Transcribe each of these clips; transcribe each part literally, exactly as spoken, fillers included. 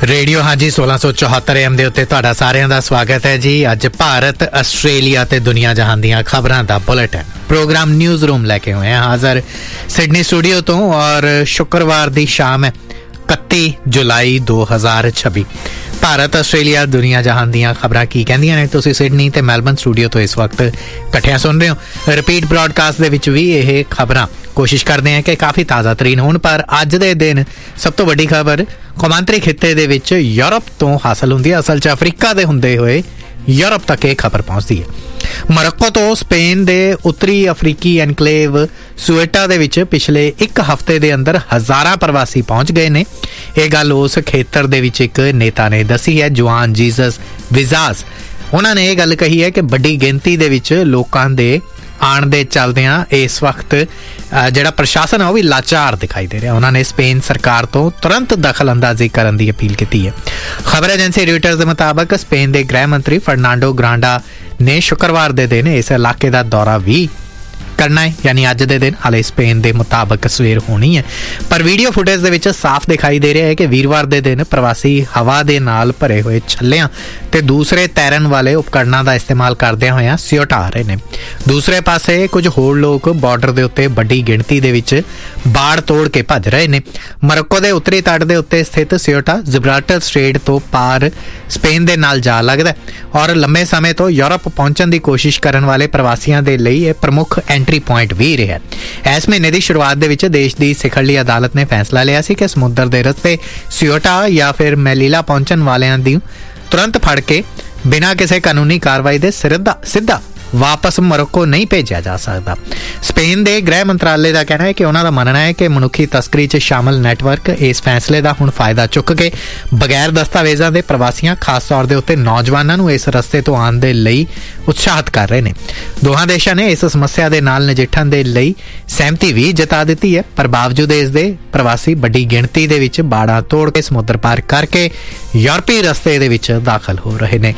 Radio हाँ जी सोलह सौ चौहत्तर एम दे उत्ते तुहाडा सारिਆਂ ਦਾ स्वागत है जी। अज भारत आस्ट्रेलिया ते दुनिया जहान दीयां खबरां दा बुलेटिन प्रोग्राम न्यूज़ रूम लैके हुए हैं हाज़र सिडनी स्टूडियो तो। और शुक्रवार दी शाम है इकत्ती जुलाई दो हज़ार छब्बी। भारत आस्ट्रेलिया दुनिया जहान दीयां खबरां की कहंदियां ने तुसीं सिडनी ते मेलबर्न स्टूडियो तो इस वक्त इकट्ठियां सुन रहे हो। रिपीट ब्रॉडकास्ट दे विच भी यह खबरां कोशिश करते हैं कि काफ़ी ताज़ा तरीन होण, पर अज दे दिन सब तो वड्डी खबर कौमांतरी खित्ते दे विच यूरोप तो हासिल हुंदी है। असल च अफ्रीका दे हुंदे होए यूरोप तक ये खबर पहुंचती है। मोरक्को तो स्पेन दे उत्तरी अफ्रीकी एनकलेव सुएटा दे विच पिछले एक हफ्ते दे अंदर हज़ारां प्रवासी पहुंच गए ने। यह गल उस खेतर दे विच एक नेता ने दसी है, जुआन जीसस विजास। उन्होंने ये गल कही है कि बड़ी गिनती दे विच लोकां दे आण दे चलदियां इस वक्त जिहड़ा प्रशासन है वह भी लाचार दिखाई दे रहा। उन्होंने स्पेन सरकार तो तुरंत दखल अंदाजी करने की अपील की है। खबर एजेंसी रॉयटर्स के मुताबिक स्पेन के गृह मंत्री फर्नांडो ग्रांडा ने शुक्रवार के दिन इस इलाके का दौरा भी करना है, यानी अज दे दिन हाले स्पेन के मुताबिक सवेर होनी है। पर वीडियो फुटेज दे विच साफ दिखाई दे रहा है कि वीरवार के दिन प्रवासी हवा दे नाल भरे हुए छल्लियां ते दूसरे तैरन वाले उपकरणों का इस्तेमाल करदे होए सियोटा आ रहे हैं। दूसरे पासे कुछ होर लोग बॉर्डर के उत्ते बड़ी गिणती दे विच बाड़ तोड़ के भज रहे हैं। मोरक्को के उत्तरी तट के उत्ते स्थित सियोटा जिब्राल्टर स्ट्रेट तो पार स्पेन के नाल जा लगदा और लंबे समय तो यूरोप पहुंचने की कोशिश करने वाले प्रवासियों के लिए प्रमुख एंट्री पॉइंट भी रहा। इस महीने की शुरुआत दे विच देश की सिखड़ली अदालत ने फैसला लिया सी कि समुद्र के रस्ते सियोटा या फिर मेलीला पहुंचने वालियां दी तुरंत फड़ के बिना किसी कानूनी कार्रवाई के सीधा सीधा वापस मोरक्को नहीं भेजा जा सकता। स्पेन के गृह मंत्रालय का कहना है कि उन्होंने मनना है कि मनुखी तस्करी च शामिल नैटवर्क इस फैसले का हुण फायदा चुक के बगैर दस्तावेज़ों के प्रवासियों खास तौर के उत्ते नौजवानों को इस रस्ते तो आने के लिए उत्साहित कर रहे हैं। दोहां देशों ने इस समस्या के नाल नजिठण के लिए सहमति भी जता दी है, पर बावजूद इसके प्रवासी बड़ी गिणती के विच बाड़ा तोड़ के समुद्र पार करके यूरोपी रस्ते के विच दाखिल हो रहे हैं।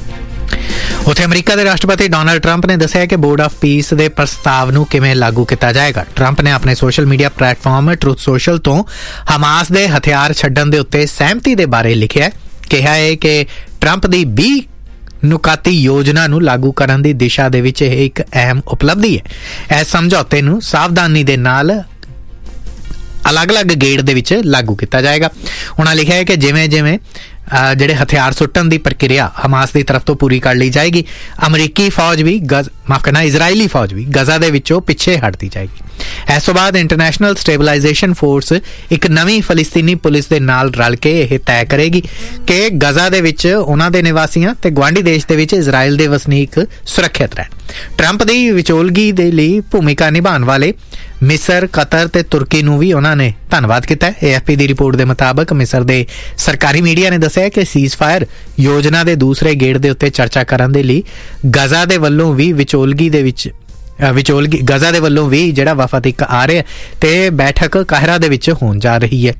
उत्थे अमरीका के राष्ट्रपति डोनाल्ड ट्रंप ने दस्सिया कि बोर्ड ऑफ पीस के प्रस्ताव नूं किवें लागू किया जाएगा। ट्रंप ने अपने social media platform truth social तो हमास के हथियार छड्डण दे उत्ते सहमति के बारे लिखिया, कहा है कि ट्रंप की बीह नुकाती योजना नूं लागू करन दी दिशा दे विच एक अहम उपलब्धि है। इस समझौते नूं सावधानी दे नाल अलग अलग गेड़ दे विच लागू किया जाएगा। उन्होंने लिखा है कि जिवें जिवें ਜਿਹੜੇ हथियार सुट्टण की प्रक्रिया हमास की तरफ तो पूरी कर ली जाएगी, अमरीकी फौज भी गज माफ करना इजरायली फौज भी गजा दे विचों पिछे हटती जाएगी। इस तो बाद इंटरनेशनल स्टेबलाइजेशन फोर्स एक नवीं फलस्तीनी पुलिस के नाल रल के यह तय करेगी कि गजा दे विच उन्हां दे निवासियों ते गुआढ़ी देश दे विच इजराइल दे वसनीक सुरक्षित रहन। ट्रंप की विचोलगी दे लई भूमिका निभाने वाले मिस्र, कतर ते तुर्की नूं भी उन्होंने धन्नवाद किया है। एएफपी की रिपोर्ट के मुताबिक मिस्र के सरकारी मीडिया ने दस्सिया कि सीज फायर योजना के दूसरे गेड़ के उत्ते चर्चा करने के लिए गजा के वलों भी विचोलगी दे विच विचोलगी गजा के वलों भी जिहड़ा वफद एक आ रहा है ते बैठक काहिरा दे विच होण जा रही है।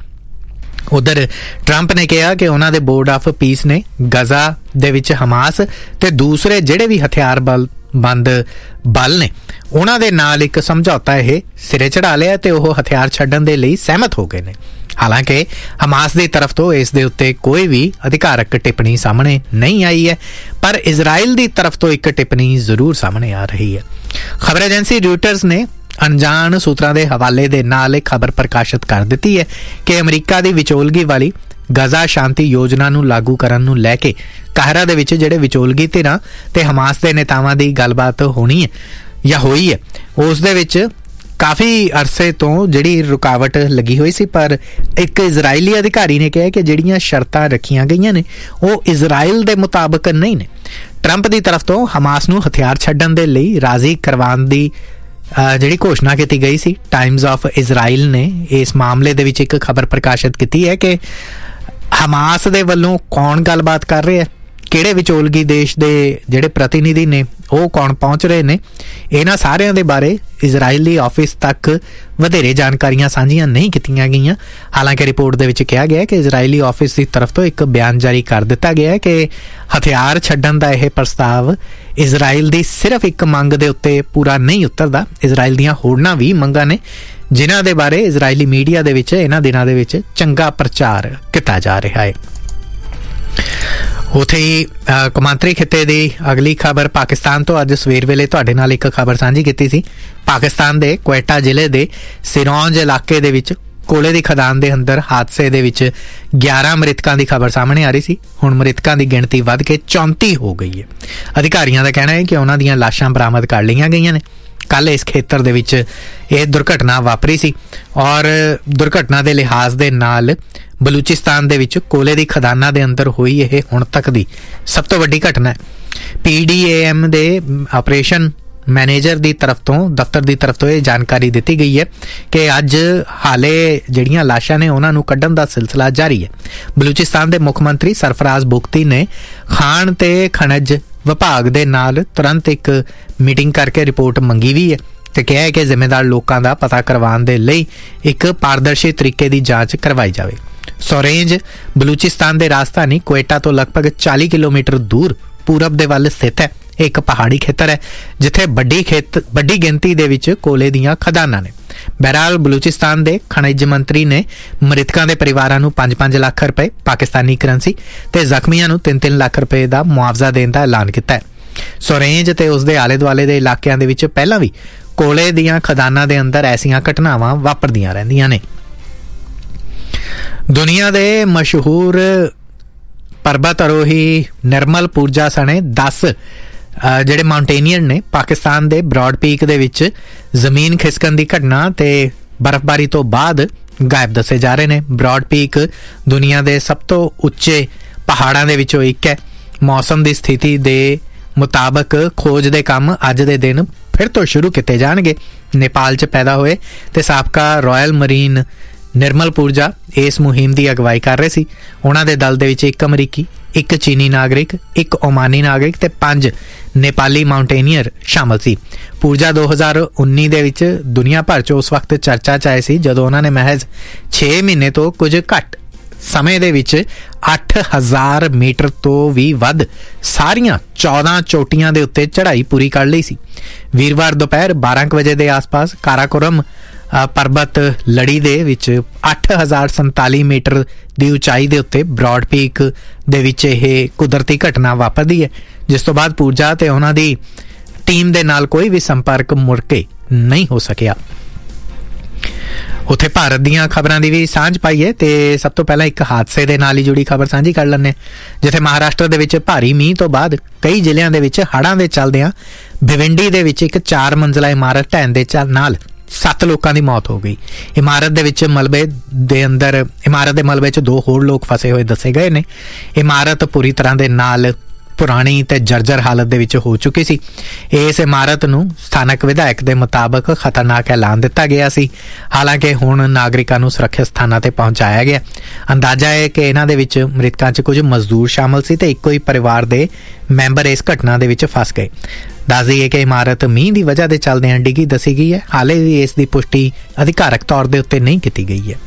उधर ट्रंप ने कहा कि उन्होंने बोर्ड ऑफ पीस ने गजा दे विच हमास ते दूसरे जिहड़े भी हथियार बल बंद बल ने उन्हां दे नाल एक समझौता यह सिरे चढ़ा लिया ते ओह हथियार छड्डण दे लई सहमत हो गए ने। हालांकि हमास की तरफ तो इस दे उत्ते कोई भी अधिकारक टिप्पणी सामने नहीं आई है, पर इजराइल की तरफ तो एक टिप्पणी जरूर सामने आ रही है। खबर एजेंसी रॉयटर्स ने अनजान सूत्रां दे हवाले दे नाल एक खबर प्रकाशित कर दी है कि अमरीका की विचोलगी वाली गजा शांति योजना नूं लागू करन नूं लैके काहिरा दे विच जिहड़े विचोलगी धिरां ते हमास दे नेतावां दी गलबात होनी है या होई है, उस दे विच काफ़ी अरसे तो जिहड़ी रुकावट लगी हुई सी, पर एक इजरायली अधिकारी ने कहा कि जिहड़ियां शर्तां रखियां गईयां ने वो इजराइल दे मुताबिक नहीं ने। ट्रंप की तरफ तो हमास नूं हथियार छड्डण दे लई राजी करवाउण दी जिहड़ी घोषणा की गई सी। टाइम्स ऑफ इजराइल ने इस मामले दे विच एक खबर प्रकाशित की है कि हमास दे वल्लों कौन गलबात कर रहे हैं, किहड़े विचोलगी देश दे जिहड़े प्रतिनिधि ने वो कौन पहुंच रहे ने, इन्हां सारियां दे बारे इजरायली ऑफिस तक वधेरे जानकारियां साझियां नहीं कीतियां गईयां। हालांकि रिपोर्ट दे विच कहा गया कि इजरायली ऑफिस की तरफ तो एक बयान जारी कर दिता गया है कि हथियार छड्डण दा यह प्रस्ताव इजराइल की सिर्फ एक मंग दे उत्ते पूरा नहीं उतरदा। इजराइल दीयां होरनां भी मंगां ने जिन्हां दे बारे इजरायली मीडिया दे विच इन्हां दिनां दे विच चंगा प्रचार किया जा रहा है। ਉੱਥੇ ਹੀ ਕੌਮਾਂਤਰੀ ਖਿੱਤੇ ਦੀ ਅਗਲੀ ਖਬਰ ਪਾਕਿਸਤਾਨ ਤੋਂ। ਅੱਜ ਸਵੇਰ ਵੇਲੇ ਤੁਹਾਡੇ ਨਾਲ ਇੱਕ ਖਬਰ ਸਾਂਝੀ ਕੀਤੀ ਸੀ। ਪਾਕਿਸਤਾਨ ਦੇ ਕੁਇਟਾ ਜ਼ਿਲ੍ਹੇ ਦੇ ਸਿਰੌਂਜ ਇਲਾਕੇ ਦੇ ਵਿੱਚ ਕੋਲੇ ਦੀ ਖਦਾਨ ਦੇ ਅੰਦਰ ਹਾਦਸੇ ਦੇ ਵਿੱਚ ਗਿਆਰਾਂ ਮ੍ਰਿਤਕਾਂ ਦੀ ਖਬਰ ਸਾਹਮਣੇ ਆ ਰਹੀ ਸੀ। ਹੁਣ ਮ੍ਰਿਤਕਾਂ ਦੀ ਗਿਣਤੀ ਵੱਧ ਕੇ ਚੌਂਤੀ ਹੋ ਗਈ ਹੈ। ਅਧਿਕਾਰੀਆਂ ਦਾ ਕਹਿਣਾ ਹੈ ਕਿ ਉਹਨਾਂ ਦੀਆਂ ਲਾਸ਼ਾਂ ਬਰਾਮਦ ਕਰ ਲਈਆਂ ਗਈਆਂ ਨੇ। ਕੱਲ ਇਸ ਖੇਤਰ ਦੇ ਵਿੱਚ ਇਹ ਦੁਰਘਟਨਾ ਵਾਪਰੀ ਸੀ ਔਰ ਦੁਰਘਟਨਾ ਦੇ ਲਿਹਾਜ਼ ਦੇ ਨਾਲ ਬਲੂਚਿਸਤਾਨ ਦੇ ਵਿੱਚ ਕੋਲੇ ਦੀ ਖਦਾਨਾਂ ਦੇ ਅੰਦਰ ਹੋਈ ਇਹ ਹੁਣ ਤੱਕ ਦੀ ਸਭ ਤੋਂ ਵੱਡੀ ਘਟਨਾ ਹੈ। ਪੀ ਡੀ ਏ ਐਮ ਦੇ ਆਪਰੇਸ਼ਨ ਮੈਨੇਜਰ ਦੀ ਤਰਫ ਤੋਂ ਦਫ਼ਤਰ ਦੀ ਤਰਫ ਤੋਂ ਇਹ ਜਾਣਕਾਰੀ ਦਿੱਤੀ ਗਈ ਹੈ ਕਿ ਅੱਜ ਹਾਲੇ ਜਿਹੜੀਆਂ ਲਾਸ਼ਾਂ ਨੇ ਉਹਨਾਂ ਨੂੰ ਕੱਢਣ ਦਾ ਸਿਲਸਿਲਾ ਜਾਰੀ ਹੈ। ਬਲੂਚਿਸਤਾਨ ਦੇ ਮੁੱਖ ਮੰਤਰੀ ਸਰਫਰਾਜ਼ ਬੁਗਤੀ ਨੇ ਖਾਣ ਤੇ ਖਣਜ ਵਿਭਾਗ ਦੇ ਨਾਲ ਤੁਰੰਤ ਇੱਕ ਮੀਟਿੰਗ ਕਰਕੇ ਰਿਪੋਰਟ ਮੰਗੀ ਵੀ ਹੈ ਤੇ ਕਿਹਾ ਹੈ ਕਿ ਜ਼ਿੰਮੇਦਾਰ ਲੋਕਾਂ ਦਾ ਪਤਾ ਕਰਵਾਉਣ ਦੇ ਲਈ ਇੱਕ ਪਾਰਦਰਸ਼ੀ ਤਰੀਕੇ ਦੀ ਜਾਂਚ ਕਰਵਾਈ ਜਾਵੇ। ਸੋਰੇਂਜ ਬਲੂਚਿਸਤਾਨ ਦੇ ਰਾਜਧਾਨੀ ਕੁਇਟਾ ਤੋਂ ਲਗਭਗ ਚਾਲੀ ਕਿਲੋਮੀਟਰ ਦੂਰ ਪੂਰਬ ਦੇ ਵੱਲ ਸਥਿਤ ਹੈ। ਇੱਕ ਪਹਾੜੀ ਖੇਤਰ ਹੈ ਜਿੱਥੇ ਵੱਡੀ ਖੇਤ ਵੱਡੀ ਗਿਣਤੀ ਦੇ ਵਿੱਚ ਕੋਲੇ ਦੀਆਂ ਖਦਾਨਾਂ ਨੇ। ਬਹਰਾਲ ਬਲੂਚਿਸਤਾਨ ਦੇ ਖਣਿਜ ਮੰਤਰੀ ਨੇ ਮ੍ਰਿਤਕਾਂ ਦੇ ਪਰਿਵਾਰਾਂ ਨੂੰ ਪੰਜ ਪੰਜ ਲੱਖ ਰੁਪਏ ਪਾਕਿਸਤਾਨੀ ਕਰੰਸੀ ਤੇ ਜ਼ਖਮੀਆਂ ਨੂੰ ਤਿੰਨ ਤਿੰਨ ਲੱਖ ਰੁਪਏ ਦਾ ਮੁਆਵਜ਼ਾ ਦੇਣ ਦਾ ਐਲਾਨ ਕੀਤਾ ਹੈ। ਸੋਰੇਂਜ ਤੇ ਉਸਦੇ ਆਲੇ ਦੁਆਲੇ ਦੇ ਇਲਾਕਿਆਂ ਦੇ ਵਿੱਚ ਪਹਿਲਾਂ ਵੀ ਕੋਲੇ ਦੀਆਂ ਖਦਾਨਾਂ ਦੇ ਅੰਦਰ ਐਸੀਆਂ ਘਟਨਾਵਾਂ ਵਾਪਰਦੀਆਂ ਰਹਿੰਦੀਆਂ ਨੇ। ਦੁਨੀਆ ਦੇ ਮਸ਼ਹੂਰ ਪਰਬਤ ਆਰੋਹੀ ਨਿਰਮਲ ਪੂਰਜਾ ਸਣੇ ਦਸ ਜਿਹੜੇ ਮਾਊਂਟੇਨੀਅਰ ਨੇ ਪਾਕਿਸਤਾਨ ਦੇ ਬ੍ਰੌਡ ਪੀਕ ਦੇ ਵਿੱਚ ਜ਼ਮੀਨ ਖਿਸਕਣ ਦੀ ਘਟਨਾ ਤੇ ਬਰਫ਼ਬਾਰੀ ਤੋਂ ਬਾਅਦ ਗਾਇਬ ਦੱਸੇ ਜਾ ਰਹੇ ਨੇ। ਬ੍ਰੌਡ ਪੀਕ ਦੁਨੀਆ ਦੇ ਸਭ ਤੋਂ ਉੱਚੇ ਪਹਾੜਾਂ ਦੇ ਵਿੱਚੋਂ ਇੱਕ ਹੈ। ਮੌਸਮ ਦੀ ਸਥਿਤੀ ਦੇ ਮੁਤਾਬਕ ਖੋਜ ਦੇ ਕੰਮ ਅੱਜ ਦੇ ਦਿਨ ਫਿਰ ਤੋਂ ਸ਼ੁਰੂ ਕੀਤੇ ਜਾਣਗੇ। ਨੇਪਾਲ 'ਚ ਪੈਦਾ ਹੋਏ ਤੇ ਸਾਬਕਾ ਰਾਇਲ ਮਰੀਨ ਨਿਰਮਲ ਪੂਰਜਾ ਇਸ ਮੁਹਿੰਮ ਦੀ ਅਗਵਾਈ ਕਰ ਰਹੇ ਸੀ। ਉਹਨਾਂ ਦੇ ਦਲ ਦੇ ਵਿੱਚ ਇੱਕ ਅਮਰੀਕੀ, ਇੱਕ ਚੀਨੀ ਨਾਗਰਿਕ, ਇੱਕ ਓਮਾਨੀ ਨਾਗਰਿਕ ਤੇ ਪੰਜ ਨੇਪਾਲੀ ਮਾਊਂਟੇਨੀਅਰ ਸ਼ਾਮਲ ਸੀ। ਪੂਰਜਾ ਦੋ ਹਜ਼ਾਰ ਉੱਨੀ ਦੇ ਵਿੱਚ ਦੁਨੀਆ ਭਰ 'ਚ ਉਸ ਵਕਤ ਚਰਚਾ 'ਚ ਆਏ ਸੀ ਜਦੋਂ ਉਹਨਾਂ ਨੇ ਮਹਿਜ਼ ਛੇ ਮਹੀਨੇ ਤੋਂ ਕੁਝ ਘੱਟ ਸਮੇਂ ਦੇ ਵਿੱਚ ਅੱਠ ਹਜ਼ਾਰ ਮੀਟਰ ਤੋਂ ਵੀ ਵੱਧ ਸਾਰੀਆਂ ਚੌਦਾਂ ਚੋਟੀਆਂ ਦੇ ਉੱਤੇ ਚੜ੍ਹਾਈ ਪੂਰੀ ਕਰ ਲਈ ਸੀ। ਵੀਰਵਾਰ ਦੁਪਹਿਰ ਬਾਰਾਂ ਕੁ ਵਜੇ ਦੇ ਆਸ-ਪਾਸ ਕਾਰਾਕੋਰਮ ਪਰਬਤ ਲੜੀ ਦੇ ਵਿੱਚ ਅੱਠ ਹਜ਼ਾਰ ਸੰਤਾਲੀ ਮੀਟਰ ਦੀ ਉਚਾਈ ਦੇ ਉੱਤੇ ਬ੍ਰੌਡ ਪੀਕ ਦੇ ਵਿੱਚ ਇਹ ਕੁਦਰਤੀ ਘਟਨਾ ਵਾਪਰਦੀ ਹੈ, ਜਿਸ ਤੋਂ ਬਾਅਦ ਪੂਰਜਾ ਤੇ ਉਹਨਾਂ ਦੀ ਟੀਮ ਦੇ ਨਾਲ ਕੋਈ ਵੀ ਸੰਪਰਕ ਮੁੜ ਕੇ ਨਹੀਂ ਹੋ ਸਕਿਆ। ਉੱਥੇ ਭਾਰਤ ਦੀਆਂ ਖਬਰਾਂ ਦੀ ਵੀ ਸਾਂਝ ਪਾਈ ਹੈ ਤੇ ਸਭ ਤੋਂ ਪਹਿਲਾਂ ਇੱਕ ਹਾਦਸੇ ਦੇ ਨਾਲ ਹੀ ਜੁੜੀ ਖਬਰ ਸਾਂਝੀ ਕਰ ਲੈਂਦੇ ਹਾਂ, ਜਿੱਥੇ ਮਹਾਰਾਸ਼ਟਰ ਦੇ ਵਿੱਚ ਭਾਰੀ ਮੀਂਹ ਤੋਂ ਬਾਅਦ ਕਈ ਜ਼ਿਲ੍ਹਿਆਂ ਦੇ ਵਿੱਚ ਹੜ੍ਹਾਂ ਦੇ ਚੱਲਦਿਆਂ ਭਿਵੰਡੀ ਦੇ ਵਿੱਚ ਇੱਕ ਚਾਰ ਮੰਜ਼ਿਲਾ ਇਮਾਰਤ ਢਹਿਣ ਦੇ ਨਾਲ ਸੱਤ ਲੋਕਾਂ ਦੀ ਮੌਤ ਹੋ ਗਈ। ਇਮਾਰਤ ਦੇ ਵਿੱਚ ਮਲਬੇ ਦੇ ਅੰਦਰ ਇਮਾਰਤ ਦੇ ਮਲਬੇ 'ਚ ਦੋ ਹੋਰ ਲੋਕ ਫਸੇ ਹੋਏ ਦੱਸੇ ਗਏ ਨੇ। ਇਮਾਰਤ ਪੂਰੀ ਤਰ੍ਹਾਂ ਦੇ ਨਾਲ ਪੁਰਾਣੀ ਤੇ ਜਰਜਰ ਹਾਲਤ ਦੇ ਵਿੱਚ ਹੋ ਚੁੱਕੀ ਸੀ। ਇਸ ਇਮਾਰਤ ਨੂੰ ਸਥਾਨਕ ਵਿਧਾਇਕ ਦੇ ਮੁਤਾਬਕ ਖਤਰਨਾਕ ਐਲਾਨ ਦਿੱਤਾ ਗਿਆ ਸੀ। ਹਾਲਾਂਕਿ ਹੁਣ ਨਾਗਰਿਕਾਂ ਨੂੰ ਸੁਰੱਖਿਅਤ ਸਥਾਨਾਂ ਤੇ ਪਹੁੰਚਾਇਆ ਗਿਆ। ਅੰਦਾਜ਼ਾ ਹੈ ਕਿ ਇਹਨਾਂ ਦੇ ਵਿੱਚ ਮ੍ਰਿਤਕਾਂ 'ਚ ਕੁਝ ਮਜ਼ਦੂਰ ਸ਼ਾਮਲ ਸੀ ਤੇ ਇੱਕੋ ਹੀ ਪਰਿਵਾਰ ਦੇ ਮੈਂਬਰ ਇਸ ਘਟਨਾ ਦੇ ਵਿੱਚ ਫਸ ਗਏ। ਦੱਸ ਦਈਏ ਕਿ ਇਮਾਰਤ ਮੀਂਹ ਦੀ ਵਜ੍ਹਾ ਦੇ ਚੱਲਦਿਆਂ ਡਿੱਗੀ ਦੱਸੀ ਗਈ ਹੈ। ਹਾਲੇ ਵੀ ਇਸ ਦੀ ਪੁਸ਼ਟੀ ਅਧਿਕਾਰਕ ਤੌਰ ਦੇ ਉੱਤੇ ਨਹੀਂ ਕੀਤੀ ਗਈ ਹੈ।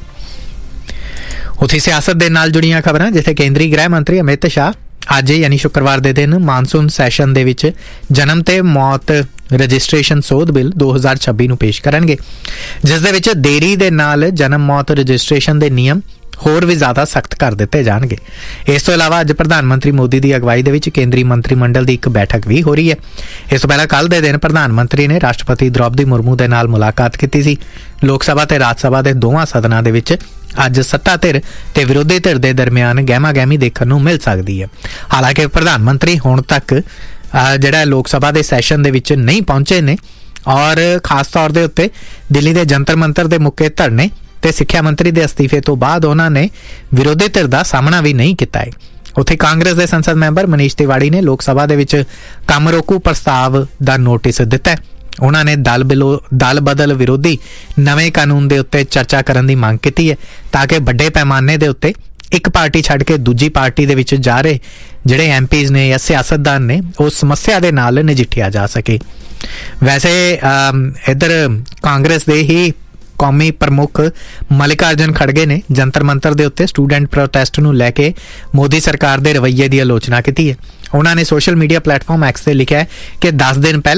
ਉੱਥੇ ਸਿਆਸਤ ਦੇ ਨਾਲ ਜੁੜੀਆਂ ਖਬਰਾਂ, ਜਿੱਥੇ ਕੇਂਦਰੀ ਗ੍ਰਹਿ ਮੰਤਰੀ ਅਮਿਤ ਸ਼ਾਹ ਅੱਜ ਯਾਨੀ ਸ਼ੁੱਕਰਵਾਰ ਦੇ ਦਿਨ ਮਾਨਸੂਨ ਸੈਸ਼ਨ ਦੇ ਵਿੱਚ ਜਨਮ ਤੇ ਮੌਤ ਰਜਿਸਟ੍ਰੇਸ਼ਨ ਸੋਧ ਬਿੱਲ ਦੋ ਹਜ਼ਾਰ ਛੱਬੀ ਨੂੰ ਪੇਸ਼ ਕਰਨਗੇ, ਜਿਸ ਦੇ ਵਿੱਚ ਦੇਰੀ ਦੇ ਨਾਲ ਜਨਮ ਮੌਤ ਰਜਿਸਟ੍ਰੇਸ਼ਨ ਦੇ ਨਿਯਮ ਹੋਰ ਵੀ ਜ਼ਿਆਦਾ ਸਖਤ ਕਰ ਦਿੱਤੇ ਜਾਣਗੇ। ਇਸ ਤੋਂ ਇਲਾਵਾ ਅੱਜ ਪ੍ਰਧਾਨ ਮੰਤਰੀ ਮੋਦੀ ਦੀ ਅਗਵਾਈ ਦੇ ਵਿੱਚ ਕੇਂਦਰੀ ਮੰਤਰੀ ਮੰਡਲ ਦੀ ਇੱਕ ਬੈਠਕ ਵੀ ਹੋ ਰਹੀ ਹੈ। ਇਸ ਤੋਂ ਪਹਿਲਾਂ ਕੱਲ੍ਹ ਦੇ ਦਿਨ ਪ੍ਰਧਾਨ ਮੰਤਰੀ ਨੇ ਰਾਸ਼ਟਰਪਤੀ ਦ੍ਰੌਪਦੀ ਮੁਰਮੂ ਦੇ ਨਾਲ ਮੁਲਾਕਾਤ ਕੀਤੀ ਸੀ। ਲੋਕ ਸਭਾ ਤੇ ਰਾਜ ਸਭਾ ਦੇ ਦੋਵਾਂ ਸਦਨਾਂ ਦੇ ਵਿੱਚ ਅੱਜ ਸੱਤਾ ਧਿਰ ਤੇ ਵਿਰੋਧੀ ਧਿਰ ਦੇ ਦਰਮਿਆਨ ਗਹਿਮਾ ਗਹਿਮੀ ਦੇਖਣ ਨੂੰ ਮਿਲ ਸਕਦੀ ਹੈ। ਹਾਲਾਂਕਿ ਪ੍ਰਧਾਨ ਮੰਤਰੀ ਹੁਣ ਤੱਕ ਜਿਹੜਾ ਲੋਕ ਸਭਾ ਦੇ ਸੈਸ਼ਨ ਦੇ ਵਿੱਚ ਨਹੀਂ ਪਹੁੰਚੇ ਨੇ ਔਰ ਖਾਸ ਤੌਰ ਦੇ ਉੱਤੇ ਦਿੱਲੀ ਦੇ ਜੰਤਰ ਮੰਤਰ ਦੇ ਮੁੱਕੇ ਧਰਨੇ ਤੇ ਸਿੱਖਿਆ ਮੰਤਰੀ ਦੇ ਅਸਤੀਫੇ ਤੋਂ ਬਾਅਦ ਉਹਨਾਂ ਨੇ ਵਿਰੋਧੀ ਧਿਰ ਦਾ ਸਾਹਮਣਾ ਵੀ ਨਹੀਂ ਕੀਤਾ ਹੈ। ਉੱਥੇ ਕਾਂਗਰਸ ਦੇ ਸੰਸਦ ਮੈਂਬਰ ਮਨੀਸ਼ ਤਿਵਾੜੀ ਨੇ ਲੋਕ ਸਭਾ ਦੇ ਵਿੱਚ ਕੰਮ ਰੋਕੂ ਪ੍ਰਸਤਾਵ ਦਾ ਨੋਟਿਸ ਦਿੱਤਾ ਹੈ। ਉਹਨਾਂ ਨੇ ਦਲ ਬਿਲੋ ਦਲ ਬਦਲ ਵਿਰੋਧੀ ਨਵੇਂ ਕਾਨੂੰਨ ਦੇ ਉੱਤੇ ਚਰਚਾ ਕਰਨ ਦੀ ਮੰਗ ਕੀਤੀ ਹੈ ਤਾਂ ਕਿ ਵੱਡੇ ਪੈਮਾਨੇ ਦੇ ਉੱਤੇ ਇੱਕ ਪਾਰਟੀ ਛੱਡ ਕੇ ਦੂਜੀ ਪਾਰਟੀ ਦੇ ਵਿੱਚ ਜਾ ਰਹੇ ਜਿਹੜੇ ਐਮ ਪੀਜ਼ ਨੇ ਜਾਂ ਸਿਆਸਤਦਾਨ ਨੇ ਉਸ ਸਮੱਸਿਆ ਦੇ ਨਾਲ ਨਜਿੱਠਿਆ ਜਾ ਸਕੇ। ਵੈਸੇ ਇੱਧਰ ਕਾਂਗਰਸ ਦੇ ਹੀ ਕੌਮੀ ਪ੍ਰਮੁੱਖ ਮਲਿਕਾਰਜੁਨ ਖੜਗੇ ਨੇ ਜੰਤਰ ਮੰਤਰ ਦੇ ਉੱਤੇ ਸਟੂਡੈਂਟ ਪ੍ਰੋਟੈਸਟ ਨੂੰ ਲੈ ਕੇ ਮੋਦੀ ਸਰਕਾਰ ਦੇ ਰਵੱਈਏ ਦੀ ਆਲੋਚਨਾ ਕੀਤੀ ਹੈ। ਉਹਨਾਂ ਨੇ ਸੋਸ਼ਲ ਮੀਡੀਆ ਪਲੇਟਫਾਰਮ ਐਕਸ ਤੇ ਲਿਖਿਆ ਹੈ ਕਿ ਦਸ ਦਿਨ ਪਹਿਲਾਂ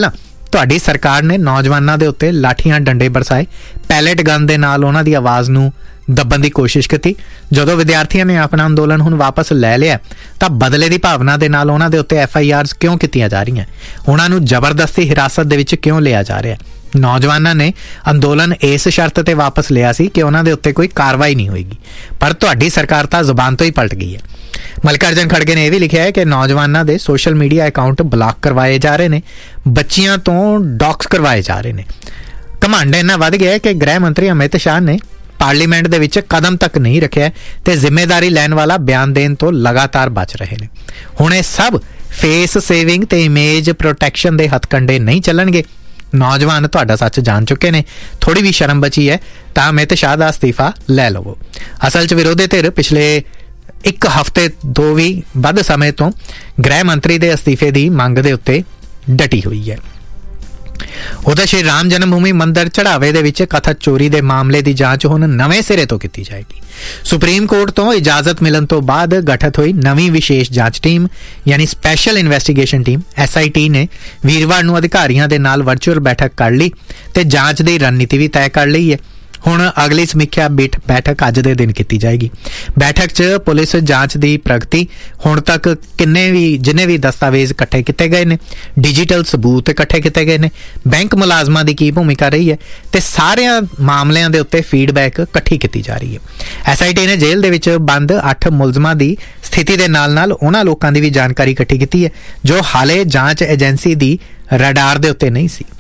ਤੁਹਾਡੀ ਸਰਕਾਰ ਨੇ ਨੌਜਵਾਨਾਂ ਦੇ ਉੱਤੇ ਲਾਠੀਆਂ ਡੰਡੇ ਬਰਸਾਏ, ਪੈਲੇਟ ਗਨ ਦੇ ਨਾਲ ਉਹਨਾਂ ਦੀ ਆਵਾਜ਼ ਨੂੰ ਦੱਬਣ ਦੀ ਕੋਸ਼ਿਸ਼ ਕੀਤੀ। ਜਦੋਂ ਵਿਦਿਆਰਥੀਆਂ ਨੇ ਆਪਣਾ ਅੰਦੋਲਨ ਹੁਣ ਵਾਪਸ ਲੈ ਲਿਆ ਤਾਂ ਬਦਲੇ ਦੀ ਭਾਵਨਾ ਦੇ ਨਾਲ ਉਹਨਾਂ ਦੇ ਉੱਤੇ ਐਫ ਆਈ ਆਰਸ ਕਿਉਂ ਕੀਤੀਆਂ ਜਾ ਰਹੀਆਂ, ਉਹਨਾਂ ਨੂੰ ਜ਼ਬਰਦਸਤੀ ਹਿਰਾਸਤ ਦੇ ਵਿੱਚ ਕਿਉਂ ਲਿਆ ਜਾ ਰਿਹਾ। ਨੌਜਵਾਨਾਂ ਨੇ ਅੰਦੋਲਨ ਇਸ ਸ਼ਰਤ ਤੇ ਵਾਪਸ ਲਿਆ ਸੀ ਕਿ ਉਹਨਾਂ ਦੇ ਉੱਤੇ ਕੋਈ ਕਾਰਵਾਈ ਨਹੀਂ ਹੋਏਗੀ, ਪਰ ਤੁਹਾਡੀ ਸਰਕਾਰ ਤਾਂ ਜ਼ੁਬਾਨ ਤੋਂ ਹੀ ਪਲਟ ਗਈ ਹੈ। ਮਲਿਕਾਰਜੁਨ ਖੜਗੇ ਨੇ ਇਹ ਵੀ ਲਿਖਿਆ ਹੈ ਕਿ ਨੌਜਵਾਨਾਂ ਦੇ ਸੋਸ਼ਲ ਮੀਡੀਆ ਅਕਾਊਂਟ ਬਲੌਕ ਕਰਵਾਏ ਜਾ ਰਹੇ ਨੇ, ਬੱਚੀਆਂ ਤੋਂ ਡੌਕਸ ਕਰਵਾਏ ਜਾ ਰਹੇ ਨੇ। ਘਮੰਡ ਇੰਨਾ ਵੱਧ ਗਿਆ ਕਿ ਗ੍ਰਹਿ ਮੰਤਰੀ ਅਮਿਤ ਸ਼ਾਹ ਨੇ ਪਾਰਲੀਮੈਂਟ ਦੇ ਵਿੱਚ ਕਦਮ ਤੱਕ ਨਹੀਂ ਰੱਖਿਆ ਤੇ ਜ਼ਿੰਮੇਵਾਰੀ ਲੈਣ ਵਾਲਾ ਬਿਆਨ ਦੇਣ ਤੋਂ ਲਗਾਤਾਰ ਬਚ ਰਹੇ ਨੇ। ਹੁਣ ਇਹ ਸਭ ਫੇਸ ਸੇਵਿੰਗ ਤੇ ਇਮੇਜ ਪ੍ਰੋਟੈਕਸ਼ਨ ਦੇ ਹੱਥਕੰਡੇ ਨਹੀਂ ਚੱਲਣਗੇ। ਨੌਜਵਾਨ ਤੁਹਾਡਾ ਸੱਚ ਜਾਣ ਚੁੱਕੇ ਨੇ, ਥੋੜੀ ਵੀ ਸ਼ਰਮ ਬਚੀ ਹੈ ਤਾਂ ਅਮਿਤ ਸ਼ਾਹ ਦਾ ਅਸਤੀਫਾ ਲੈ ਲਵੋ। ਅਸਲ 'ਚ ਵਿਰੋਧੀ ਧਿਰ ਪਿਛਲੇ ਇੱਕ ਹਫ਼ਤੇ ਤੋਂ ਵੀ ਵੱਧ ਸਮੇਂ ਤੋਂ ਗ੍ਰਹਿ ਮੰਤਰੀ ਦੇ ਅਸਤੀਫੇ ਦੀ ਮੰਗ ਦੇ ਉੱਤੇ ਡਟੀ ਹੋਈ ਹੈ। ਉਹਦਾ ਸ਼੍ਰੀ ਰਾਮ ਜਨਮ ਭੂਮੀ ਮੰਦਰ ਚੜਾਵੇ ਦੇ ਵਿੱਚ ਕਥਿਤ ਚੋਰੀ ਦੇ ਮਾਮਲੇ ਦੀ ਜਾਂਚ ਹੁਣ ਨਵੇਂ ਸਿਰੇ ਤੋਂ ਕੀਤੀ ਜਾਏਗੀ। ਸੁਪਰੀਮ ਕੋਰਟ ਤੋਂ ਇਜਾਜ਼ਤ ਮਿਲਣ ਤੋਂ ਬਾਅਦ ਗਠਿਤ ਹੋਈ ਨਵੀਂ ਵਿਸ਼ੇਸ਼ ਜਾਂਚ ਟੀਮ ਯਾਨੀ special investigation team S I T ਨੇ ਵੀਰਵਾਰ ਨੂੰ ਅਧਿਕਾਰੀਆਂ ਦੇ ਨਾਲ ਵਰਚੁਅਲ ਬੈਠਕ ਕਰ ਲਈ ਤੇ ਜਾਂਚ ਦੀ ਰਣਨੀਤੀ ਵੀ ਤੈਅ ਕਰ ਲਈ ਹੈ। ਹੁਣ ਅਗਲੀ ਸਮੀਖਿਆ ਬੈਠਕ ਅੱਜ ਦੇ ਦਿਨ ਕੀਤੀ ਜਾਏਗੀ। ਬੈਠਕ 'ਚ ਪੁਲਿਸ ਜਾਂਚ ਦੀ ਪ੍ਰਗਤੀ, ਹੁਣ ਤੱਕ ਕਿੰਨੇ ਵੀ ਜਿੰਨੇ ਵੀ ਦਸਤਾਵੇਜ਼ ਇਕੱਠੇ ਕੀਤੇ ਗਏ ਨੇ, ਡਿਜੀਟਲ ਸਬੂਤ ਇਕੱਠੇ ਕੀਤੇ ਗਏ ਨੇ, ਬੈਂਕ ਮੁਲਾਜ਼ਮਾਂ ਦੀ ਕੀ ਭੂਮਿਕਾ ਰਹੀ ਹੈ ਤੇ ਸਾਰਿਆਂ ਮਾਮਲਿਆਂ ਦੇ ਉੱਤੇ ਫੀਡਬੈਕ ਇਕੱਠੀ ਕੀਤੀ ਜਾ ਰਹੀ ਹੈ। ਐਸ ਆਈ ਟੀ ਨੇ ਜੇਲ੍ਹ ਦੇ ਵਿੱਚ ਬੰਦ ਅੱਠ ਮੁਲਜ਼ਮਾਂ ਦੀ ਸਥਿਤੀ ਦੇ ਨਾਲ ਨਾਲ ਉਹਨਾਂ ਲੋਕਾਂ ਦੀ ਵੀ ਜਾਣਕਾਰੀ ਇਕੱਠੀ ਕੀਤੀ ਹੈ ਜੋ ਹਾਲੇ ਜਾਂਚ ਏਜੰਸੀ ਦੀ ਰਡਾਰ ਦੇ ਉੱਤੇ ਨਹੀਂ ਸੀ।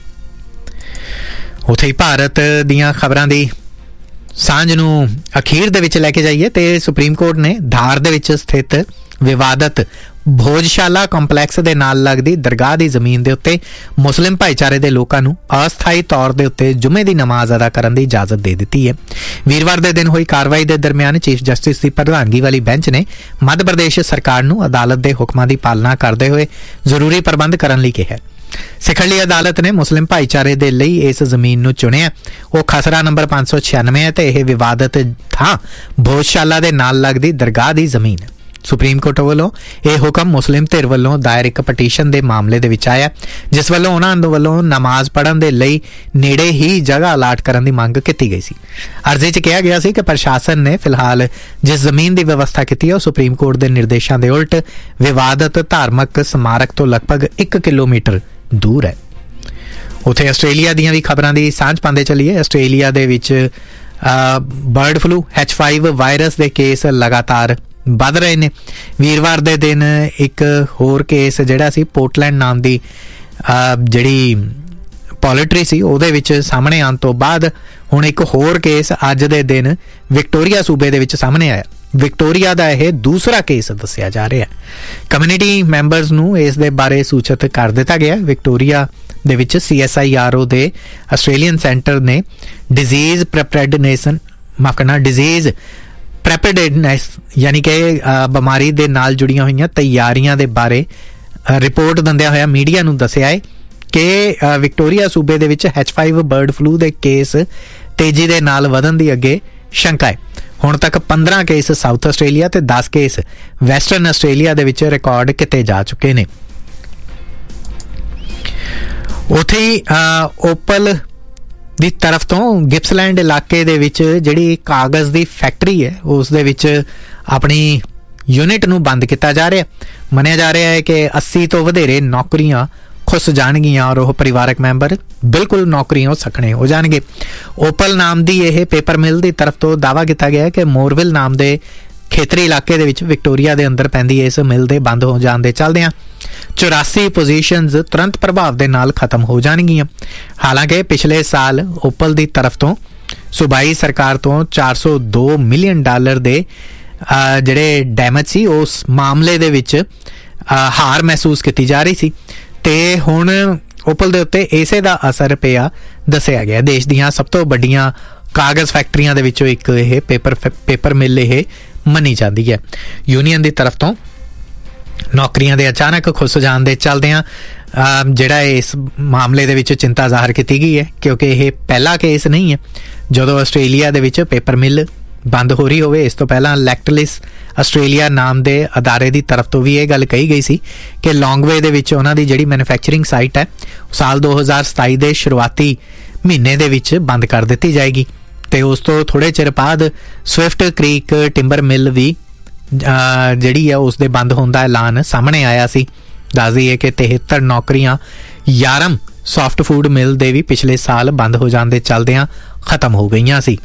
ਉੱਥੇ ਹੀ ਭਾਰਤ ਦੀਆਂ ਖਬਰਾਂ ਦੀ ਸਾਂਝ ਨੂੰ ਅਖੀਰ ਦੇ ਵਿੱਚ ਲੈ ਕੇ ਜਾਈਏ ਤੇ ਸੁਪਰੀਮ ਕੋਰਟ ਨੇ ਧਾਰ ਦੇ ਵਿੱਚ ਸਥਿਤ ਵਿਵਾਦਤ ਭੋਜਸ਼ਾਲਾ ਕੰਪਲੈਕਸ ਦੇ ਨਾਲ ਲੱਗਦੀ ਦਰਗਾਹ ਦੀ ਜ਼ਮੀਨ ਦੇ ਉੱਤੇ ਮੁਸਲਿਮ ਭਾਈਚਾਰੇ ਦੇ ਲੋਕਾਂ ਨੂੰ ਅਸਥਾਈ ਤੌਰ ਦੇ ਉੱਤੇ ਜੁਮੇ ਦੀ ਨਮਾਜ਼ ਅਦਾ ਕਰਨ ਦੀ ਇਜਾਜ਼ਤ ਦੇ ਦਿੱਤੀ ਹੈ। ਵੀਰਵਾਰ ਦੇ ਦਿਨ ਹੋਈ ਕਾਰਵਾਈ ਦੇ ਦਰਮਿਆਨ ਚੀਫ ਜਸਟਿਸ ਦੀ ਪ੍ਰਧਾਨਗੀ ਵਾਲੀ ਬੈਂਚ ਨੇ ਮੱਧ ਪ੍ਰਦੇਸ਼ ਸਰਕਾਰ ਨੂੰ ਅਦਾਲਤ ਦੇ ਹੁਕਮਾਂ ਦੀ ਪਾਲਣਾ ਕਰਦੇ ਹੋਏ ਜ਼ਰੂਰੀ ਪ੍ਰਬੰਧ ਕਰਨ ਲਈ ਕਿਹਾ। ਸਿਖਰਲੀ ਅਦਾਲਤ ਨੇ ਮੁਸਲਿਮ ਭਾਈਚਾਰੇ ਦੇ ਲਈ ਇਸ ਜ਼ਮੀਨ ਨੂੰ ਚੁਣਿਆ। ਉਹ ਖਸਰਾ ਨੰਬਰ ਪੰਜ ਸੌ ਛਿਆਨਵੇਂ ਹੈ ਤੇ ਇਹ ਵਿਵਾਦਤ ਥਾਂ ਭੋਜਸ਼ਾਲਾ ਦੇ ਨਾਲ ਲੱਗਦੀ ਦਰਗਾਹ ਦੀ ਜ਼ਮੀਨ ਹੈ। ਸੁਪਰੀਮ ਕੋਰਟ ਵੱਲੋਂ ਇਹ ਹੁਕਮ ਮੁਸਲਿਮ ਧਿਰ ਵੱਲੋਂ ਦਾਇਰ ਇੱਕ ਪਟੀਸ਼ਨ ਦੇ ਮਾਮਲੇ ਦੇ ਵਿੱਚ ਆਇਆ, ਜਿਸ ਵੱਲੋਂ ਉਹਨਾਂ ਵੱਲੋਂ ਨਮਾਜ਼ ਪੜ੍ਹਨ ਦੇ ਲਈ ਨੇੜੇ ਹੀ ਜਗ੍ਹਾ ਅਲਾਟ ਕਰਨ ਦੀ ਮੰਗ ਕੀਤੀ ਗਈ ਸੀ। ਅਰਜ਼ੀ 'ਚ ਕਿਹਾ ਗਿਆ ਸੀ ਕਿ ਪ੍ਰਸ਼ਾਸਨ ਨੇ ਫਿਲਹਾਲ ਜਿਸ ਜ਼ਮੀਨ ਦੀ ਵਿਵਸਥਾ ਕੀਤੀ ਹੈ ਉਹ ਸੁਪਰੀਮ ਕੋਰਟ ਦੇ ਨਿਰਦੇਸ਼ਾਂ ਦੇ ਉਲਟ ਵਿਵਾਦਤ ਧਾਰਮਿਕ ਸਮਾਰਕ ਤੋਂ ਲਗਭਗ ਇੱਕ ਕਿਲੋਮੀਟਰ ਦੂਰ ਹੈ। ਉੱਥੇ ਆਸਟ੍ਰੇਲੀਆ ਦੀਆਂ ਵੀ ਖਬਰਾਂ ਦੀ ਸਾਂਝ ਪਾਉਂਦੇ ਚੱਲੀਏ। ਆਸਟ੍ਰੇਲੀਆ ਦੇ ਵਿੱਚ bird flu H five virus ਦੇ ਕੇਸ ਲਗਾਤਾਰ ਵੱਧ ਰਹੇ ਨੇ। ਵੀਰਵਾਰ ਦੇ ਦਿਨ ਇੱਕ ਹੋਰ ਕੇਸ ਜਿਹੜਾ ਸੀ ਪੋਰਟਲੈਂਡ ਨਾਮ ਦੀ ਜਿਹੜੀ ਪੋਲਟਰੀ ਸੀ ਉਹਦੇ ਵਿੱਚ ਸਾਹਮਣੇ ਆਉਣ ਤੋਂ ਬਾਅਦ ਹੁਣ ਇੱਕ ਹੋਰ ਕੇਸ ਅੱਜ ਦੇ ਦਿਨ ਵਿਕਟੋਰੀਆ ਸੂਬੇ ਦੇ ਵਿੱਚ ਸਾਹਮਣੇ ਆਇਆ। ਵਿਕਟੋਰੀਆ ਦਾ ਇਹ ਦੂਸਰਾ ਕੇਸ ਦੱਸਿਆ ਜਾ ਰਿਹਾ। ਕਮਿਊਨਿਟੀ ਮੈਂਬਰਸ ਨੂੰ ਇਸ ਦੇ ਬਾਰੇ ਸੂਚਿਤ ਕਰ ਦਿੱਤਾ ਗਿਆ। ਵਿਕਟੋਰੀਆ ਦੇ ਵਿੱਚ C S I R O ਦੇ ਆਸਟ੍ਰੇਲੀਅਨ ਸੈਂਟਰ ਨੇ ਡਿਜ਼ੀਜ਼ ਪ੍ਰੈਪਰੇਡਨੇਸ਼ਨ ਮਾਫ ਕਰਨਾ ਡਿਜ਼ੀਜ਼ ਪ੍ਰੈਪਰੇਡਨੈਸ ਯਾਨੀ ਕਿ ਬਿਮਾਰੀ ਦੇ ਨਾਲ ਜੁੜੀਆਂ ਹੋਈਆਂ ਤਿਆਰੀਆਂ ਦੇ ਬਾਰੇ ਰਿਪੋਰਟ ਦਿੰਦਿਆਂ ਹੋਇਆ ਮੀਡੀਆ ਨੂੰ ਦੱਸਿਆ ਹੈ ਕਿ ਵਿਕਟੋਰੀਆ ਸੂਬੇ ਦੇ ਵਿੱਚ ਐਚ ਫਾਈਵ ਬਰਡ ਫਲੂ ਦੇ ਕੇਸ ਤੇਜ਼ੀ ਦੇ ਨਾਲ ਵਧਣ ਦੀ ਅੱਗੇ ਸ਼ੰਕਾ ਹੈ। ਹੁਣ ਤੱਕ ਪੰਦਰਾਂ ਕੇਸ ਸਾਊਥ ਆਸਟ੍ਰੇਲੀਆ ਤੇ ਦਸ ਕੇਸ ਵੈਸਟਰਨ ਆਸਟ੍ਰੇਲੀਆ ਦੇ ਵਿੱਚ ਰਿਕਾਰਡ ਕੀਤੇ ਜਾ ਚੁੱਕੇ ਨੇ। ਉੱਥੇ ਹੀ ਓਪਲ ਦੀ ਤਰਫ ਤੋਂ ਗਿਪਸਲੈਂਡ ਇਲਾਕੇ ਦੇ ਵਿੱਚ ਜਿਹੜੀ ਕਾਗਜ਼ ਦੀ ਫੈਕਟਰੀ ਹੈ ਉਸ ਦੇ ਵਿੱਚ ਆਪਣੀ ਯੂਨਿਟ ਨੂੰ ਬੰਦ ਕੀਤਾ ਜਾ ਰਿਹਾ। ਮੰਨਿਆ ਜਾ ਰਿਹਾ ਹੈ ਕਿ ਅੱਸੀ ਤੋਂ ਵਧੇਰੇ ਨੌਕਰੀਆਂ ਖੁੱਸ ਜਾਣਗੀਆਂ ਔਰ ਉਹ ਪਰਿਵਾਰਕ ਮੈਂਬਰ ਬਿਲਕੁਲ ਨੌਕਰੀਆਂ ਸਖਣੇ ਹੋ ਜਾਣਗੇ। ਓਪਲ ਨਾਮ ਦੀ ਇਹ ਪੇਪਰ ਮਿਲ ਦੀ ਤਰਫ ਤੋਂ ਦਾਅਵਾ ਕੀਤਾ ਗਿਆ ਕਿ ਮੋਰਵਿਲ ਨਾਮ ਦੇ ਖੇਤਰੀ ਇਲਾਕੇ ਦੇ ਵਿੱਚ ਵਿਕਟੋਰੀਆ ਦੇ ਅੰਦਰ ਪੈਂਦੀ ਇਸ ਮਿਲ ਦੇ ਬੰਦ ਹੋ ਜਾਣ ਦੇ ਚੱਲਦਿਆਂ ਚੁਰਾਸੀ ਪੋਜੀਸ਼ਨਸ ਤੁਰੰਤ ਪ੍ਰਭਾਵ ਦੇ ਨਾਲ ਖਤਮ ਹੋ ਜਾਣਗੀਆਂ। ਹਾਲਾਂਕਿ ਪਿਛਲੇ ਸਾਲ ਓਪਲ ਦੀ ਤਰਫ ਤੋਂ ਸੂਬਾਈ ਸਰਕਾਰ ਤੋਂ ਚਾਰ ਸੌ ਦੋ ਮਿਲੀਅਨ ਡਾਲਰ ਦੇ ਜਿਹੜੇ ਡੈਮੇਜ ਸੀ ਉਸ ਮਾਮਲੇ ਦੇ ਵਿੱਚ ਹਾਰ ਮਹਿਸੂਸ ਕੀਤੀ ਜਾ ਰਹੀ ਸੀ ਤੇ ਹੁਣ ਓਪਲ ਦੇ ਉੱਤੇ ਇਸੇ ਦਾ ਅਸਰ ਪਿਆ ਦੱਸਿਆ ਗਿਆ। ਦੇਸ਼ ਦੀਆਂ ਸਭ ਤੋਂ ਵੱਡੀਆਂ ਕਾਗਜ਼ ਫੈਕਟਰੀਆਂ ਦੇ ਵਿੱਚੋਂ ਇੱਕ ਇਹ ਪੇਪਰ ਪੇਪਰ ਮਿਲ ਇਹ ਮੰਨੀ ਜਾਂਦੀ ਹੈ। ਯੂਨੀਅਨ ਦੀ ਤਰਫ ਤੋਂ ਨੌਕਰੀਆਂ ਦੇ ਅਚਾਨਕ ਖੁੱਸ ਜਾਣ ਦੇ ਚੱਲਦਿਆਂ ਜਿਹੜਾ ਇਸ ਮਾਮਲੇ ਦੇ ਵਿੱਚ ਚਿੰਤਾ ਜ਼ਾਹਰ ਕੀਤੀ ਗਈ ਹੈ ਕਿਉਂਕਿ ਇਹ ਪਹਿਲਾ ਕੇਸ ਨਹੀਂ ਹੈ ਜਦੋਂ ਆਸਟ੍ਰੇਲੀਆ ਦੇ ਵਿੱਚ ਪੇਪਰ ਮਿਲ ਬੰਦ ਹੋ ਰਹੀ ਹੋਵੇ। ਇਸ ਤੋਂ ਪਹਿਲਾਂ ਲੈਕਟਲਿਸ ਆਸਟ੍ਰੇਲੀਆ ਨਾਮ ਦੇ ਅਦਾਰੇ ਦੀ ਤਰਫ ਤੋਂ ਵੀ ਇਹ ਗੱਲ ਕਹੀ ਗਈ ਸੀ ਕਿ ਲੌਂਗਵੇ ਦੇ ਵਿੱਚ ਉਹਨਾਂ ਦੀ ਜਿਹੜੀ ਮੈਨੂਫੈਕਚਰਿੰਗ ਸਾਈਟ ਹੈ ਸਾਲ ਦੋ ਹਜ਼ਾਰ ਸਤਾਈ ਦੇ ਸ਼ੁਰੂਆਤੀ ਮਹੀਨੇ ਦੇ ਵਿੱਚ ਬੰਦ ਕਰ ਦਿੱਤੀ ਜਾਏਗੀ। ਤੇ ਉਸ ਤੋਂ ਥੋੜ੍ਹੇ ਚਿਰ ਬਾਅਦ ਸਵਿਫਟ ਕ੍ਰੀਕ ਟਿੰਬਰ ਮਿਲ ਵੀ ਜਿਹੜੀ ਆ ਉਸ ਦੇ ਬੰਦ ਹੋਣ ਦਾ ਐਲਾਨ ਸਾਹਮਣੇ ਆਇਆ ਸੀ। ਦੱਸ ਦਈਏ ਕਿ ਤਿਹੱਤਰ ਨੌਕਰੀਆਂ ਯਾਰਮ ਸੌਫਟ ਫੂਡ ਮਿਲ ਦੇ ਵੀ ਪਿਛਲੇ ਸਾਲ ਬੰਦ ਹੋ ਜਾਣ ਦੇ ਚੱਲਦਿਆਂ ਖਤਮ ਹੋ ਗਈਆਂ ਸੀ।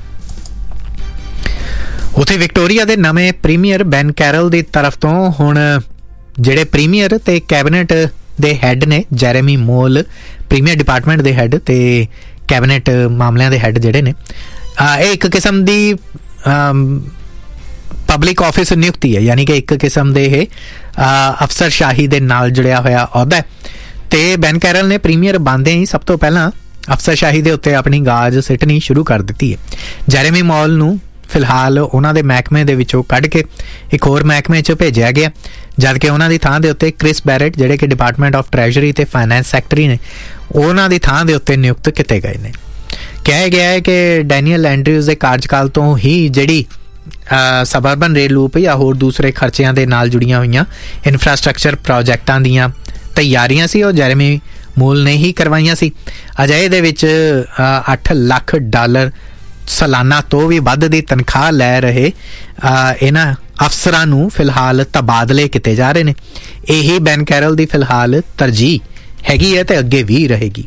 ਉੱਥੇ ਵਿਕਟੋਰੀਆ ਦੇ ਨਵੇਂ ਪ੍ਰੀਮੀਅਰ ਬੈਨ ਕੈਰਲ ਦੀ ਤਰਫ ਤੋਂ ਹੁਣ ਜਿਹੜੇ ਪ੍ਰੀਮੀਅਰ ਤੇ ਕੈਬਨਿਟ ਦੇ ਹੈੱਡ ਨੇ, ਜੈਰੇਮੀ ਮੋਲ ਪ੍ਰੀਮੀਅਰ ਡਿਪਾਰਟਮੈਂਟ ਦੇ ਹੈੱਡ ਤੇ ਕੈਬਨਿਟ ਮਾਮਲਿਆਂ ਦੇ ਹੈੱਡ ਜਿਹੜੇ ਨੇ, ਇਹ ਇੱਕ ਕਿਸਮ ਦੀ ਪਬਲਿਕ ਆਫਿਸ ਨਿਯੁਕਤੀ ਹੈ, ਯਾਨੀ ਕਿ ਇੱਕ ਕਿਸਮ ਦੇ ਇਹ ਅਫਸਰਸ਼ਾਹੀ ਦੇ ਨਾਲ ਜੁੜਿਆ ਹੋਇਆ ਅਹੁਦਾ। ਤੇ ਬੈਨ ਕੈਰਲ ਨੇ ਪ੍ਰੀਮੀਅਰ ਬਣਦੇ ਹੀ ਸਭ ਤੋਂ ਪਹਿਲਾਂ ਅਫਸਰਸ਼ਾਹੀ ਦੇ ਉੱਤੇ ਆਪਣੀ ਗਾਜ ਸਿੱਟਣੀ ਸ਼ੁਰੂ ਕਰ ਦਿੱਤੀ ਹੈ। ਜੈਰੇਮੀ ਮੋਲ ਨੂੰ ਫਿਲਹਾਲ ਉਹਨਾਂ ਦੇ ਮਹਿਕਮੇ ਦੇ ਵਿੱਚੋਂ ਕੱਢ ਕੇ ਇੱਕ ਹੋਰ ਮਹਿਕਮੇ 'ਚ ਭੇਜਿਆ ਗਿਆ, ਜਦ ਕਿ ਉਹਨਾਂ ਦੀ ਥਾਂ ਦੇ ਉੱਤੇ ਕ੍ਰਿਸ ਬੈਰਟ ਜਿਹੜੇ ਕਿ ਡਿਪਾਰਟਮੈਂਟ ਆਫ ਟ੍ਰੈਜਰੀ ਤੇ ਫਾਈਨੈਂਸ ਸੈਕਟਰੀ ਨੇ, ਉਹਨਾਂ ਦੀ ਥਾਂ ਦੇ ਉੱਤੇ ਨਿਯੁਕਤ ਕੀਤੇ ਗਏ ਨੇ। ਕਿਹਾ ਗਿਆ ਹੈ ਕਿ ਡੈਨੀਅਲ ਐਂਡਰਿਊਜ਼ ਦੇ ਕਾਰਜਕਾਲ ਤੋਂ ਹੀ ਜਿਹੜੀ ਸਬਰਬਨ ਰੇਲ ਲੂਪ ਜਾਂ ਹੋਰ ਦੂਸਰੇ ਖਰਚਿਆਂ ਦੇ ਨਾਲ ਜੁੜੀਆਂ ਹੋਈਆਂ ਇਨਫਰਾਸਟਰਕਚਰ ਪ੍ਰੋਜੈਕਟਾਂ ਦੀਆਂ ਤਿਆਰੀਆਂ ਸੀ ਉਹ ਜੈਰੇਮੀ ਮੂਲ ਨੇ ਹੀ ਕਰਵਾਈਆਂ ਸੀ। ਅਜਿਹੇ ਦੇ ਵਿੱਚ ਅੱਠ ਲੱਖ ਡਾਲਰ ਸਾਲਾਨਾ ਤੋਂ ਵੀ ਵੱਧ ਦੀ ਤਨਖਾਹ ਲੈ ਰਹੇ ਇਹਨਾਂ ਅਫਸਰਾਂ ਨੂੰ ਫਿਲਹਾਲ ਤਬਾਦਲੇ ਕੀਤੇ ਜਾ ਰਹੇ ਨੇ। ਇਹੀ ਬੈਨ ਕੈਰਲ ਦੀ ਫਿਲਹਾਲ ਤਰਜੀਹ ਹੈਗੀ ਹੈ ਤੇ ਅੱਗੇ ਵੀ ਰਹੇਗੀ।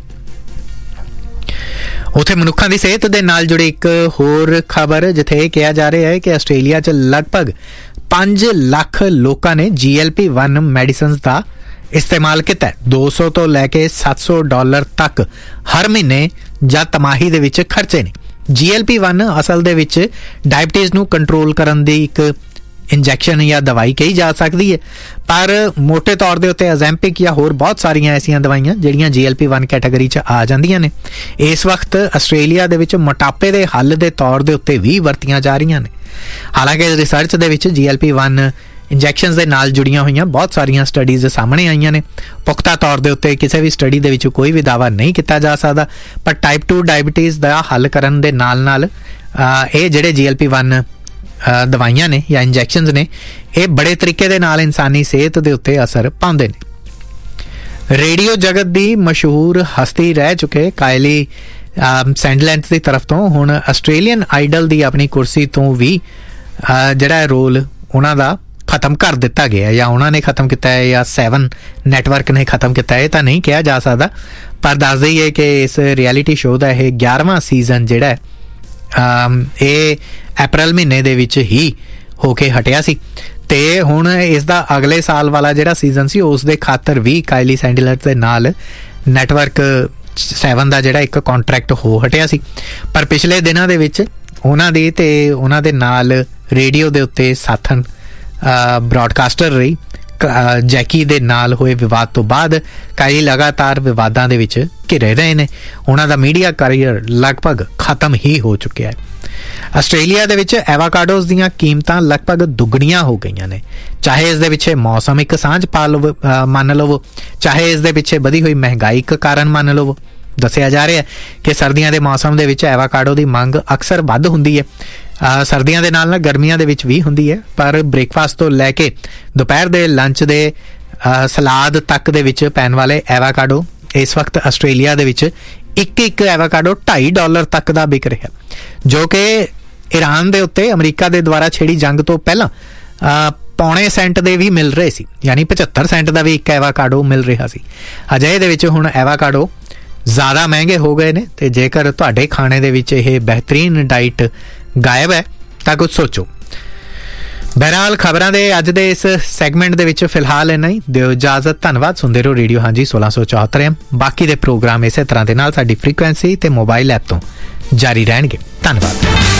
ਉੱਥੇ ਮਨੁੱਖਾਂ ਦੀ ਸਿਹਤ ਦੇ ਨਾਲ ਜੁੜੀ ਇੱਕ ਹੋਰ ਖਬਰ, ਜਿੱਥੇ ਇਹ ਕਿਹਾ ਜਾ ਰਿਹਾ ਹੈ ਕਿ ਆਸਟ੍ਰੇਲੀਆ 'ਚ ਲਗਭਗ ਪੰਜ ਲੱਖ ਲੋਕਾਂ ਨੇ ਜੀ ਐਲ ਪੀ ਵਨ ਮੈਡੀਸਨਸ ਦਾ ਇਸਤੇਮਾਲ ਕੀਤਾ। ਦੋ ਸੌ ਤੋਂ ਲੈ ਕੇ ਸੱਤ ਸੌ ਡਾਲਰ ਤੱਕ ਹਰ ਮਹੀਨੇ ਜਾਂ ਤਿਮਾਹੀ ਦੇ ਵਿੱਚ ਖਰਚੇ ਨੇ। ਜੀ ਐਲ ਪੀ ਵਨ ਅਸਲ ਦੇ ਵਿੱਚ ਡਾਇਬਟੀਜ਼ ਨੂੰ ਕੰਟਰੋਲ ਕਰਨ ਦੀ ਇੱਕ ਇੰਜੈਕਸ਼ਨ ਜਾਂ ਦਵਾਈ ਕਹੀ ਜਾ ਸਕਦੀ ਹੈ, ਪਰ ਮੋਟੇ ਤੌਰ ਦੇ ਉੱਤੇ ਅਜ਼ੈਂਪਿਕ ਜਾਂ ਹੋਰ ਬਹੁਤ ਸਾਰੀਆਂ ਐਸੀਆਂ ਦਵਾਈਆਂ ਜਿਹੜੀਆਂ ਜੀ ਐਲ ਪੀ ਵਨ ਕੈਟਾਗਰੀ 'ਚ ਆ ਜਾਂਦੀਆਂ ਨੇ, ਇਸ ਵਕਤ ਆਸਟ੍ਰੇਲੀਆ ਦੇ ਵਿੱਚ ਮੋਟਾਪੇ ਦੇ ਹੱਲ ਦੇ ਤੌਰ ਦੇ ਉੱਤੇ ਵੀ ਵਰਤੀਆਂ ਜਾ ਰਹੀਆਂ ਨੇ। ਹਾਲਾਂਕਿ ਰਿਸਰਚ ਦੇ ਵਿੱਚ ਜੀ ਐਲ ਪੀ ਵਨ ਇੰਜੈਕਸ਼ਨਸ ਦੇ ਨਾਲ ਜੁੜੀਆਂ ਹੋਈਆਂ ਬਹੁਤ ਸਾਰੀਆਂ ਸਟੱਡੀਜ਼ ਸਾਹਮਣੇ ਆਈਆਂ ਨੇ। ਪੁਖਤਾ ਤੌਰ ਦੇ ਉੱਤੇ ਕਿਸੇ ਵੀ ਸਟੱਡੀ ਦੇ ਵਿੱਚ ਕੋਈ ਵੀ ਦਾਅਵਾ ਨਹੀਂ ਕੀਤਾ ਜਾ ਸਕਦਾ, ਪਰ ਟਾਈਪ ਟੂ ਡਾਇਬਟੀਜ਼ ਦਾ ਹੱਲ ਕਰਨ ਦੇ ਨਾਲ ਨਾਲ ਇਹ ਜਿਹੜੇ ਜੀ ਐਲ ਪੀ ਵਨ ਦਵਾਈਆਂ ਨੇ ਜਾਂ ਇੰਜੈਕਸ਼ਨਸ ਨੇ, ਇਹ ਬੜੇ ਤਰੀਕੇ ਦੇ ਨਾਲ ਇਨਸਾਨੀ ਸਿਹਤ ਦੇ ਉੱਤੇ ਅਸਰ ਪਾਉਂਦੇ ਨੇ। ਰੇਡੀਓ ਜਗਤ ਦੀ ਮਸ਼ਹੂਰ ਹਸਤੀ ਰਹਿ ਚੁੱਕੇ ਕਾਇਲੀ ਸੈਂਡਲੈਂਡ ਦੀ ਤਰਫ ਤੋਂ ਹੁਣ ਆਸਟ੍ਰੇਲੀਅਨ ਆਈਡਲ ਦੀ ਆਪਣੀ ਕੁਰਸੀ ਤੋਂ ਵੀ ਜਿਹੜਾ ਰੋਲ ਉਹਨਾਂ ਦਾ ਖਤਮ ਕਰ ਦਿੱਤਾ ਗਿਆ, ਜਾਂ ਉਹਨਾਂ ਨੇ ਖਤਮ ਕੀਤਾ ਹੈ ਜਾਂ ਸੈਵਨ ਨੈਟਵਰਕ ਨੇ ਖਤਮ ਕੀਤਾ ਹੈ ਤਾਂ ਨਹੀਂ ਕਿਹਾ ਜਾ ਸਕਦਾ, ਪਰ ਦੱਸ ਦਈਏ ਕਿ ਇਸ ਰਿਐਲਿਟੀ ਸ਼ੋਅ ਦਾ ਇਹ ਗਿਆਰਵਾਂ ਸੀਜ਼ਨ ਜਿਹੜਾ ਇਹ ਅਪ੍ਰੈਲ ਮਹੀਨੇ ਦੇ ਵਿੱਚ ਹੀ ਹੋ ਕੇ ਹਟਿਆ ਸੀ ਤੇ ਹੁਣ ਇਸ ਦਾ ਅਗਲੇ ਸਾਲ ਵਾਲਾ ਜਿਹੜਾ ਸੀਜ਼ਨ ਸੀ ਉਸ ਦੇ ਖਾਤਰ ਵੀ ਕਾਇਲੀ ਸੈਂਡਲਰ ਦੇ ਨਾਲ ਨੈਟਵਰਕ ਸੈਵਨ ਦਾ ਜਿਹੜਾ ਇੱਕ ਕੰਟਰੈਕਟ ਹੋ ਹਟਿਆ ਸੀ। ਪਰ ਪਿਛਲੇ ਦਿਨਾਂ ਦੇ ਵਿੱਚ ਉਹਨਾਂ ਦੀ ਤੇ ਉਹਨਾਂ ਦੇ ਨਾਲ ਰੇਡੀਓ ਦੇ ਉੱਤੇ ਸਾਥਣ ਬ੍ਰੌਡਕਾਸਟਰ ਰਹੀ ਜੈਕੀ ਦੇ ਨਾਲ ਹੋਏ ਵਿਵਾਦ ਤੋਂ ਬਾਅਦ ਕਾਇਲੀ ਲਗਾਤਾਰ ਵਿਵਾਦਾਂ ਦੇ ਵਿੱਚ ਘਿਰੇ ਰਹੇ ਨੇ। ਉਹਨਾਂ ਦਾ ਮੀਡੀਆ ਕਰੀਅਰ ਲਗਭਗ ਖਤਮ ਹੀ ਹੋ ਚੁੱਕਿਆ ਹੈ। ਆਸਟ੍ਰੇਲੀਆ ਦੇ ਵਿੱਚ ਐਵਾਕਾਡੋਸ ਦੀਆਂ ਕੀਮਤਾਂ ਲਗਭਗ ਦੁੱਗਣੀਆਂ ਹੋ ਗਈਆਂ ਨੇ, ਚਾਹੇ ਇਸ ਦੇ ਪਿੱਛੇ ਮੌਸਮ ਇੱਕ ਸਾਂਝ ਪਾ ਲਵੋ ਮੰਨ ਲਵੋ, ਚਾਹੇ ਇਸ ਦੇ ਪਿੱਛੇ ਵਧੀ ਹੋਈ ਮਹਿੰਗਾਈ ਇੱਕ ਕਾਰਨ ਮੰਨ ਲਵੋ। ਦੱਸਿਆ ਜਾ ਰਿਹਾ ਕਿ ਸਰਦੀਆਂ ਦੇ ਮੌਸਮ ਦੇ ਵਿੱਚ ਐਵਾਕਾਡੋ ਦੀ ਮੰਗ ਅਕਸਰ ਵੱਧ ਹੁੰਦੀ ਹੈ, ਸਰਦੀਆਂ ਦੇ ਨਾਲ ਨਾਲ ਗਰਮੀਆਂ ਦੇ ਵਿੱਚ ਵੀ ਹੁੰਦੀ ਹੈ, ਪਰ ਬ੍ਰੇਕਫਾਸਟ ਤੋਂ ਲੈ ਕੇ ਦੁਪਹਿਰ ਦੇ ਲੰਚ ਦੇ ਸਲਾਦ ਤੱਕ ਦੇ ਵਿੱਚ ਪੈਣ ਵਾਲੇ ਐਵਾਕਾਡੋ ਇਸ ਵਕਤ ਆਸਟ੍ਰੇਲੀਆ ਦੇ ਵਿੱਚ ਇੱਕ ਇੱਕ ਐਵਾਕਾਡੋ ਢਾਈ ਡਾਲਰ ਤੱਕ ਦਾ ਵਿਕ ਰਿਹਾ, ਜੋ ਕਿ ਈਰਾਨ ਦੇ ਉੱਤੇ ਅਮਰੀਕਾ ਦੇ ਦੁਆਰਾ ਛੇੜੀ ਜੰਗ ਤੋਂ ਪਹਿਲਾਂ ਪੌਣੇ ਸੈਂਟ ਦੇ ਵੀ ਮਿਲ ਰਹੇ ਸੀ, ਯਾਨੀ ਪਝੱਤਰ ਸੈਂਟ ਦਾ ਵੀ ਇੱਕ ਐਵਾਕਾਡੋ ਮਿਲ ਰਿਹਾ ਸੀ। ਅਜਿਹੇ ਦੇ ਵਿੱਚ ਹੁਣ ਐਵਾਕਾਡੋ ਜ਼ਿਆਦਾ ਮਹਿੰਗੇ ਹੋ ਗਏ ਨੇ ਤੇ ਜੇਕਰ ਤੁਹਾਡੇ ਖਾਣੇ ਦੇ ਵਿੱਚ ਇਹ ਬਿਹਤਰੀਨ ਡਾਈਟ ਗਾਇਬ ਹੈ ਤਾਂ ਕੁਝ ਸੋਚੋ। ਬਹਰਹਾਲ ਖਬਰਾਂ ਦੇ ਅੱਜ ਦੇ ਇਸ ਸੈਗਮੈਂਟ ਦੇ ਵਿੱਚ ਫਿਲਹਾਲ ਇੰਨਾ ਹੀ। ਦਿਓ ਇਜਾਜ਼ਤ। ਧੰਨਵਾਦ। ਸੁਣਦੇ ਰਹੋ ਰੇਡੀਓ ਹਾਂਜੀ ਸੋਲਾਂ ਸੌ ਚੌਹੱਤਰ ਐਮ। ਬਾਕੀ ਦੇ ਪ੍ਰੋਗਰਾਮ ਇਸੇ ਤਰ੍ਹਾਂ ਦੇ ਨਾਲ ਸਾਡੀ ਫ੍ਰੀਕੁਐਂਸੀ ਤੇ ਮੋਬਾਈਲ ਐਪ ਤੋਂ ਜਾਰੀ ਰਹਿਣਗੇ। ਧੰਨਵਾਦ।